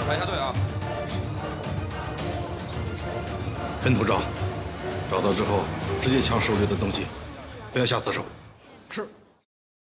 排一下队啊。 分头找，找到之后直接抢手里的东西，不要下死手。 是。